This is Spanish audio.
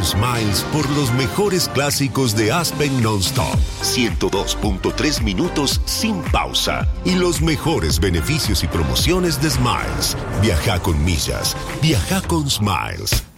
con Smiles por los mejores clásicos de Aspen Non-Stop. 102.3 minutos sin pausa. Y los mejores beneficios y promociones de Smiles. Viaja con millas. Viaja con Smiles.